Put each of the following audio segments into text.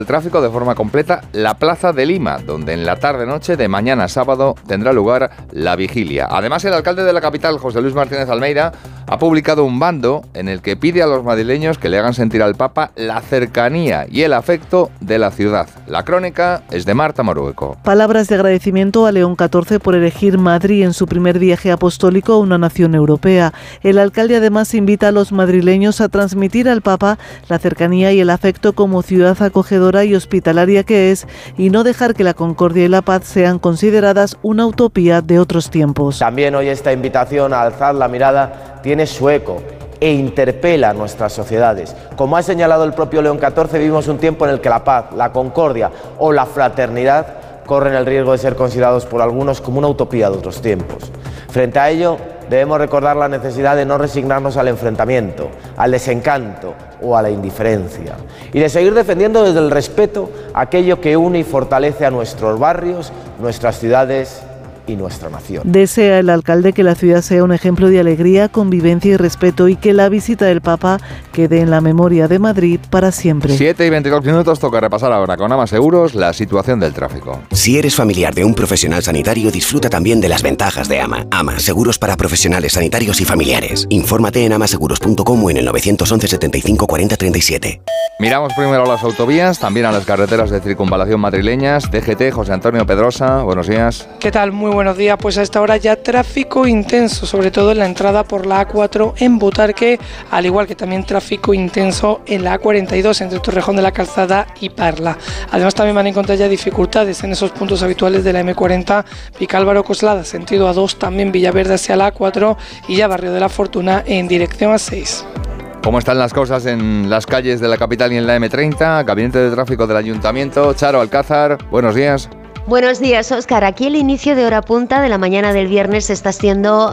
El tráfico de forma completa la Plaza de Lima, donde en la tarde-noche de mañana sábado tendrá lugar la vigilia. Además, el alcalde de la capital, José Luis Martínez Almeida, ha publicado un bando en el que pide a los madrileños que le hagan sentir al Papa la cercanía y el afecto de la ciudad. La crónica es de Marta Morueco. Palabras de agradecimiento a León XIV por elegir Madrid en su primer viaje apostólico a una nación europea. El alcalde además invita a los madrileños a transmitir al Papa la cercanía y el afecto como ciudad acogedora y hospitalaria que es, y no dejar que la concordia y la paz sean consideradas una utopía de otros tiempos. También hoy esta invitación a alzar la mirada tiene su eco e interpela a nuestras sociedades. Como ha señalado el propio León XIV, vivimos un tiempo en el que la paz, la concordia o la fraternidad corren el riesgo de ser considerados por algunos como una utopía de otros tiempos. Frente a ello, debemos recordar la necesidad de no resignarnos al enfrentamiento, al desencanto o a la indiferencia, y de seguir defendiendo desde el respeto aquello que une y fortalece a nuestros barrios, nuestras ciudades y nuestra nación. Desea el alcalde que la ciudad sea un ejemplo de alegría, convivencia y respeto, y que la visita del Papa quede en la memoria de Madrid para siempre. 7:22, toca repasar ahora con Ama Seguros la situación del tráfico. Si eres familiar de un profesional sanitario, disfruta también de las ventajas de Ama. Ama, seguros para profesionales sanitarios y familiares. Infórmate en amaseguros.com o en el 911 75 40 37. Miramos primero a las autovías, también a las carreteras de circunvalación madrileñas. DGT, José Antonio Pedrosa, buenos días. ¿Qué tal? Muy buenos días. Pues a esta hora ya tráfico intenso, sobre todo en la entrada por la A4 en Butarque, al igual que también tráfico intenso en la A42 entre Torrejón de la Calzada y Parla. Además también van a encontrar ya dificultades en esos puntos habituales de la M40, Vicálvaro Coslada, sentido A2, también Villaverde hacia la A4 y ya Barrio de la Fortuna en dirección A6. ¿Cómo están las cosas en las calles de la capital y en la M30? Gabinete de Tráfico del Ayuntamiento, Charo Alcázar, buenos días. Buenos días, Óscar. Aquí el inicio de hora punta de la mañana del viernes está siendo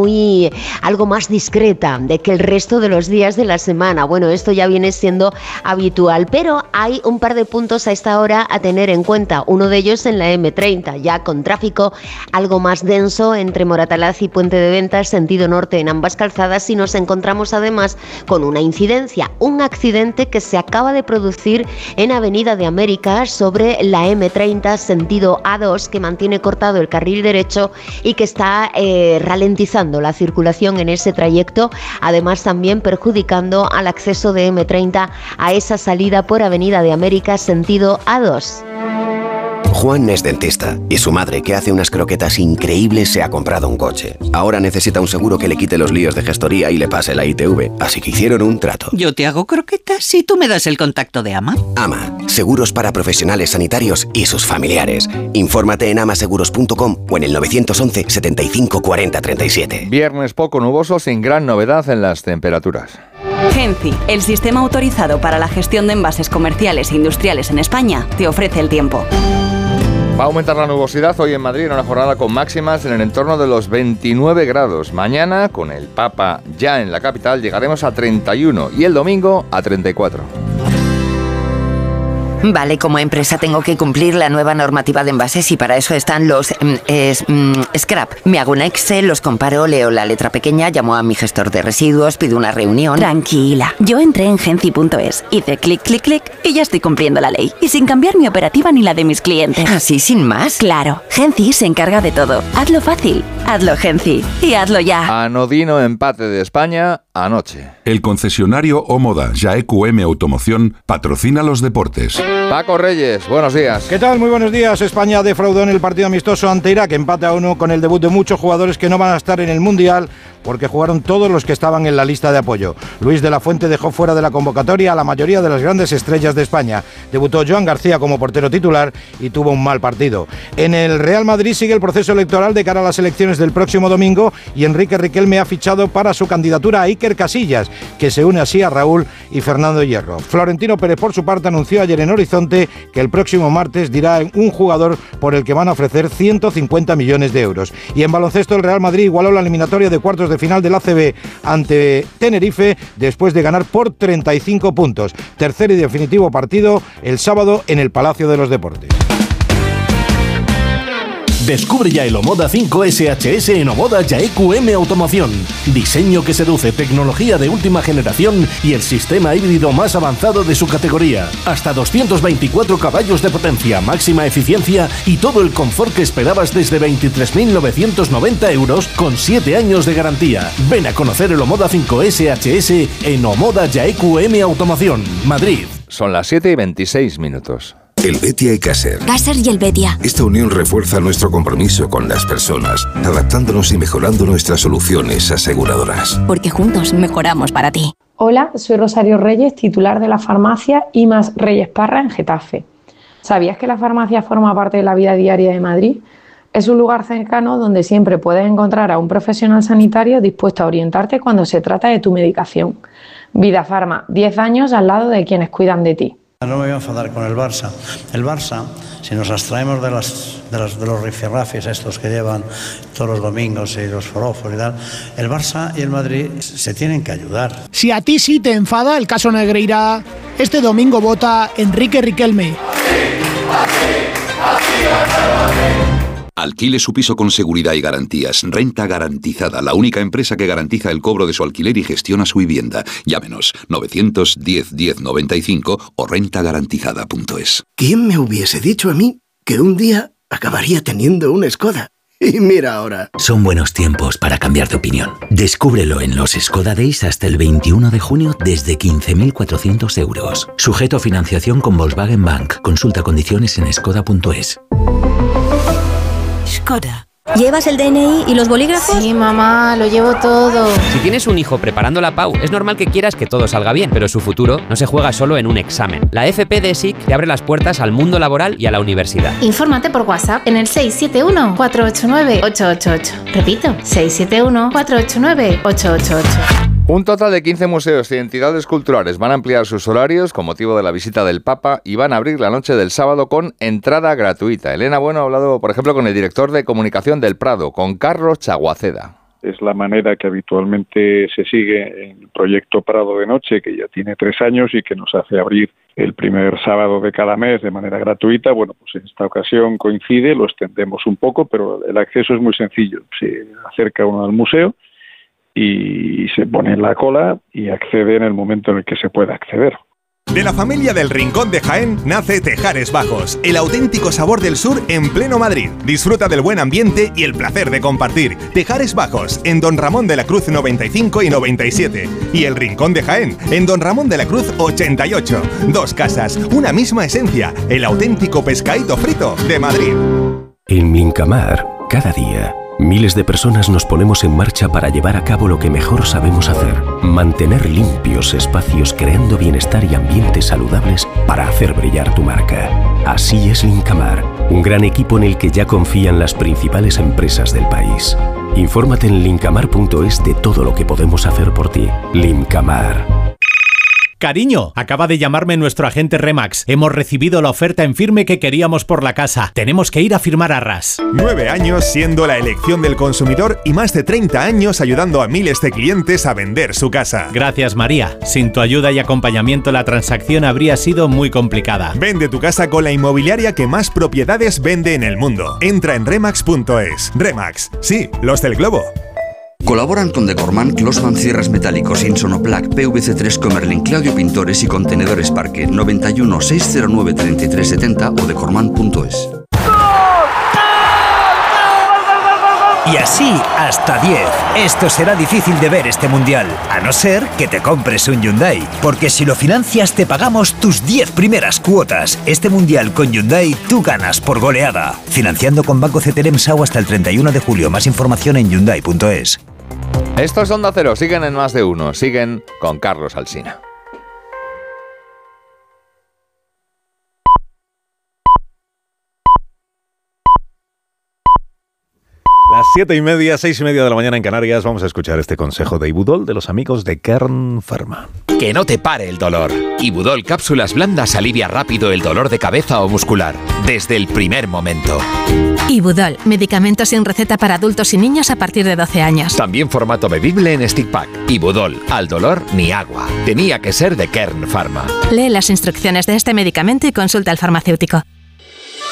algo más discreta de que el resto de los días de la semana. Bueno, esto ya viene siendo habitual, pero hay un par de puntos a esta hora a tener en cuenta. Uno de ellos en la M30, ya con tráfico algo más denso entre Moratalaz y Puente de Ventas, sentido norte en ambas calzadas, y nos encontramos además con una incidencia, un accidente que se acaba de producir en Avenida de América sobre la M30, sentido A2, que mantiene cortado el carril derecho y que está ralentizando la circulación en ese trayecto, además también perjudicando al acceso de M30 a esa salida por Avenida de América sentido A2. Juan es dentista y su madre, que hace unas croquetas increíbles, se ha comprado un coche. Ahora necesita un seguro que le quite los líos de gestoría y le pase la ITV, así que hicieron un trato. Yo te hago croquetas y tú me das el contacto de Ama. Ama, seguros para profesionales sanitarios y sus familiares. Infórmate en amaseguros.com o en el 911 75 40 37. Viernes poco nuboso, sin gran novedad en las temperaturas. Genci, el sistema autorizado para la gestión de envases comerciales e industriales en España, te ofrece el tiempo. Va a aumentar la nubosidad hoy en Madrid en una jornada con máximas en el entorno de los 29 grados. Mañana, con el Papa ya en la capital, llegaremos a 31 y el domingo a 34. Vale, como empresa tengo que cumplir la nueva normativa de envases y para eso están los scrap. Me hago una Excel, los comparo, leo la letra pequeña, llamo a mi gestor de residuos, pido una reunión. Tranquila, yo entré en genci.es, hice clic, clic, clic y ya estoy cumpliendo la ley. Y sin cambiar mi operativa ni la de mis clientes. ¿Así sin más? Claro, Genci se encarga de todo. Hazlo fácil, hazlo Genci y hazlo ya. Anodino empate de España anoche. El concesionario Omoda Jaeq Automoción patrocina los deportes. Paco Reyes, buenos días. ¿Qué tal? Muy buenos días. España defraudó en el partido amistoso ante Irak, empate a 1 con el debut de muchos jugadores que no van a estar en el Mundial porque jugaron todos los que estaban en la lista de apoyo. Luis de la Fuente dejó fuera de la convocatoria a la mayoría de las grandes estrellas de España. Debutó Joan García como portero titular y tuvo un mal partido. En el Real Madrid sigue el proceso electoral de cara a las elecciones del próximo domingo y Enrique Riquelme ha fichado para su candidatura a Iker Casillas, que se une así a Raúl y Fernando Hierro. Florentino Pérez, por su parte, anunció ayer en Horizonte que el próximo martes dirá un jugador por el que van a ofrecer 150 millones de euros. Y en baloncesto, el Real Madrid igualó la eliminatoria de cuartos de final del ACB ante Tenerife después de ganar por 35 puntos. Tercer y definitivo partido el sábado en el Palacio de los Deportes. Descubre ya el Omoda 5 SHS en Omoda Yaeku M Automoción. Diseño que seduce, tecnología de última generación y el sistema híbrido más avanzado de su categoría. Hasta 224 caballos de potencia, máxima eficiencia y todo el confort que esperabas desde 23.990 euros con 7 años de garantía. Ven a conocer el Omoda 5 SHS en Omoda Yaeku M Automoción, Madrid. Son las 7:26. El Betia y Caser. Caser y el Betia. Esta unión refuerza nuestro compromiso con las personas, adaptándonos y mejorando nuestras soluciones aseguradoras. Porque juntos mejoramos para ti. Hola, soy Rosario Reyes, titular de la farmacia IMAS Reyes Parra en Getafe. ¿Sabías que la farmacia forma parte de la vida diaria de Madrid? Es un lugar cercano donde siempre puedes encontrar a un profesional sanitario dispuesto a orientarte cuando se trata de tu medicación. Vida Farma, 10 años al lado de quienes cuidan de ti. No me voy a enfadar con el Barça. El Barça, si nos abstraemos de los rifirrafis estos que llevan todos los domingos y los forofos y tal, el Barça y el Madrid se tienen que ayudar. Si a ti sí te enfada el caso Negreira, este domingo vota Enrique Riquelme. Alquile su piso con seguridad y garantías. Renta Garantizada, la única empresa que garantiza el cobro de su alquiler y gestiona su vivienda. Llámenos 910 10 95 o rentagarantizada.es. ¿Quién me hubiese dicho a mí que un día acabaría teniendo una Skoda? Y mira ahora. Son buenos tiempos para cambiar de opinión. Descúbrelo en los Skoda Days hasta el 21 de junio desde 15.400 euros. Sujeto a financiación con Volkswagen Bank. Consulta condiciones en skoda.es. Skoda. ¿Llevas el DNI y los bolígrafos? Sí, mamá, lo llevo todo. Si tienes un hijo preparando la PAU, es normal que quieras que todo salga bien, pero su futuro no se juega solo en un examen. La FP de SIC te abre las puertas al mundo laboral y a la universidad. Infórmate por WhatsApp en el 671-489-888. Repito, 671-489-888. Un total de 15 museos y entidades culturales van a ampliar sus horarios con motivo de la visita del Papa y van a abrir la noche del sábado con entrada gratuita. Elena Bueno ha hablado, por ejemplo, con el director de comunicación del Prado, con Carlos Chaguaceda. Es la manera que habitualmente se sigue en el proyecto Prado de Noche, que ya tiene 3 años y que nos hace abrir el primer sábado de cada mes de manera gratuita. Bueno, pues en esta ocasión coincide, lo extendemos un poco, pero el acceso es muy sencillo. Se acerca uno al museo y se pone en la cola y accede en el momento en el que se pueda acceder. De la familia del Rincón de Jaén nace Tejares Bajos, el auténtico sabor del sur en pleno Madrid. Disfruta del buen ambiente y el placer de compartir. Tejares Bajos, en Don Ramón de la Cruz 95 y 97. Y el Rincón de Jaén, en Don Ramón de la Cruz 88. 2 casas, una misma esencia, el auténtico pescadito frito de Madrid. En Mincamar, cada día, miles de personas nos ponemos en marcha para llevar a cabo lo que mejor sabemos hacer: mantener limpios espacios creando bienestar y ambientes saludables para hacer brillar tu marca. Así es Lincamar, un gran equipo en el que ya confían las principales empresas del país. Infórmate en lincamar.es de todo lo que podemos hacer por ti. Lincamar. Cariño, acaba de llamarme nuestro agente Remax. Hemos recibido la oferta en firme que queríamos por la casa. Tenemos que ir a firmar arras. 9 años siendo la elección del consumidor y más de 30 años ayudando a miles de clientes a vender su casa. Gracias, María. Sin tu ayuda y acompañamiento la transacción habría sido muy complicada. Vende tu casa con la inmobiliaria que más propiedades vende en el mundo. Entra en remax.es. Remax, sí, los del globo. Colaboran con Decorman, Closman Cierres Metálicos, Insonoplac, PVC3 Comerlin, Claudio Pintores y Contenedores Parque. 91 609 3370 o decorman.es. Y así hasta 10. Esto será difícil de ver este mundial, a no ser que te compres un Hyundai. Porque si lo financias te pagamos tus 10 primeras cuotas. Este mundial con Hyundai tú ganas por goleada. Financiando con Banco CTLM SAU hasta el 31 de julio. Más información en Hyundai.es. Estos son Onda Cero, siguen en Más de Uno, siguen con Carlos Alsina. Las 7:30, 6:30 de la mañana en Canarias, vamos a escuchar este consejo de Ibudol de los amigos de Kern Pharma. Que no te pare el dolor. Ibudol Cápsulas Blandas alivia rápido el dolor de cabeza o muscular, desde el primer momento. Ibudol, medicamento sin receta para adultos y niños a partir de 12 años. También formato bebible en stick pack. Ibudol, al dolor ni agua. Tenía que ser de Kern Pharma. Lee las instrucciones de este medicamento y consulta al farmacéutico.